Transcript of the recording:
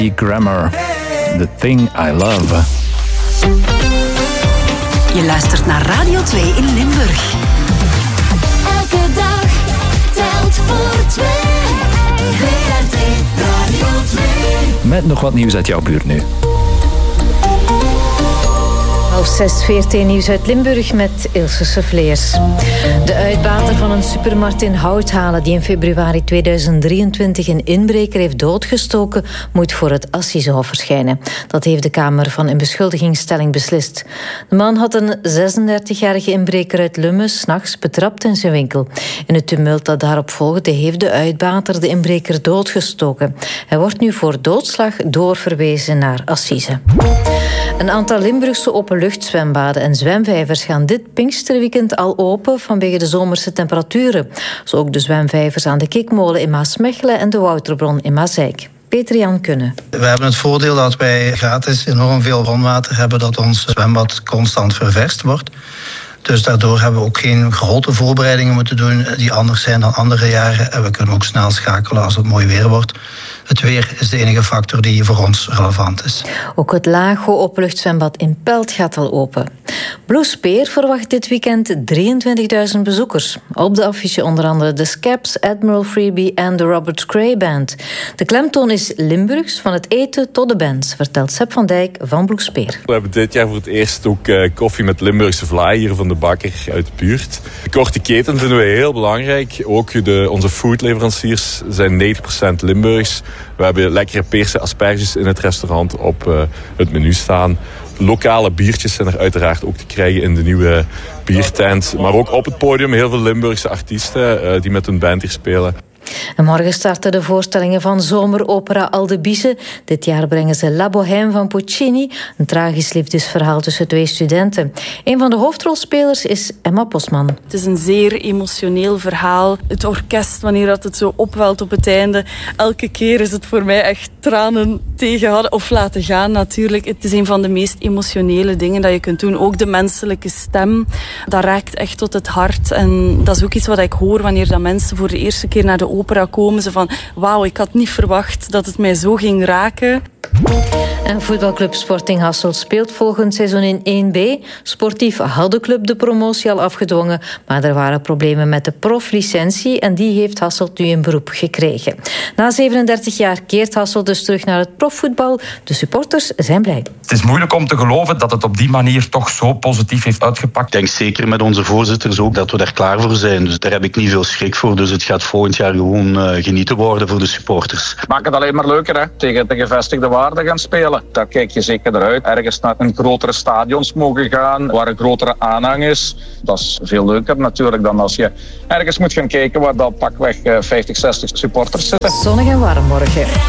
Grammar, The Thing I Love. Je luistert naar Radio 2 in Limburg. Elke dag telt voor 2. VRT Radio 2. Met nog wat nieuws uit jouw buurt nu. 6:30 VRT nieuws uit Limburg met Ilse Sefleers. De uitbater van een supermarkt in Houthalen die in februari 2023 een inbreker heeft doodgestoken, moet voor het Assishof verschijnen. Dat heeft de Kamer van een beschuldigingsstelling beslist. De man had een 36-jarige inbreker uit Lummen 's nachts betrapt in zijn winkel. In het tumult dat daarop volgde heeft de uitbater de inbreker doodgestoken. Hij wordt nu voor doodslag doorverwezen naar Assise. Een aantal Limburgse openluchtzwembaden en zwemvijvers gaan dit Pinksterweekend al open vanwege de zomerse temperaturen. Zo ook de zwemvijvers aan de Kikmolen in Maasmechelen en de Wouterbron in Maaseik. Peter-Jan Kunne. We hebben het voordeel dat wij gratis enorm veel bronwater hebben, dat ons zwembad constant ververst wordt. Dus daardoor hebben we ook geen grote voorbereidingen moeten doen die anders zijn dan andere jaren. En we kunnen ook snel schakelen als het mooi weer wordt. Het weer is de enige factor die voor ons relevant is. Ook het Lago openluchtzwembad in Pelt gaat al open. Blue Spear verwacht dit weekend 23.000 bezoekers. Op de affiche onder andere de Scaps, Admiral Freebie en de Robert Cray Band. De klemtoon is Limburgs, van het eten tot de bands, vertelt Sepp van Dijk van Blue Spear. We hebben dit jaar voor het eerst ook koffie met Limburgse vlaai hier van de bakker uit de buurt. De korte keten vinden we heel belangrijk. Ook onze foodleveranciers zijn 90% Limburgs. We hebben lekkere peerse asperges in het restaurant op het menu staan. Lokale biertjes zijn er uiteraard ook te krijgen in de nieuwe biertent. Maar ook op het podium heel veel Limburgse artiesten die met hun band hier spelen. En morgen starten de voorstellingen van zomeropera Aldebiese. Dit jaar brengen ze La Bohème van Puccini, een tragisch liefdesverhaal tussen twee studenten. Een van de hoofdrolspelers is Emma Posman. Het is een zeer emotioneel verhaal. Het orkest, wanneer dat het zo opwelt op het einde, elke keer is het voor mij echt tranen tegenhouden of laten gaan natuurlijk. Het is een van de meest emotionele dingen dat je kunt doen. Ook de menselijke stem, dat raakt echt tot het hart. En dat is ook iets wat ik hoor wanneer dat mensen voor de eerste keer naar de opera komen. Ze van, wauw, ik had niet verwacht dat het mij zo ging raken. En voetbalclub Sporting Hasselt speelt volgend seizoen in 1B. Sportief had de club de promotie al afgedwongen, maar er waren problemen met de proflicentie en die heeft Hasselt nu in beroep gekregen. Na 37 jaar keert Hasselt dus terug naar het profvoetbal. De supporters zijn blij. Het is moeilijk om te geloven dat het op die manier toch zo positief heeft uitgepakt. Ik denk zeker met onze voorzitters ook dat we daar klaar voor zijn. Dus daar heb ik niet veel schrik voor. Dus het gaat volgend jaar gewoon genieten worden voor de supporters. Maak het alleen maar leuker, hè? Tegen de gevestigde waarden gaan spelen. Daar kijk je zeker naar uit. Ergens naar een grotere stadions mogen gaan, waar een grotere aanhang is. Dat is veel leuker natuurlijk dan als je ergens moet gaan kijken waar dan pakweg 50, 60 supporters zitten. Zonnig en warm morgen.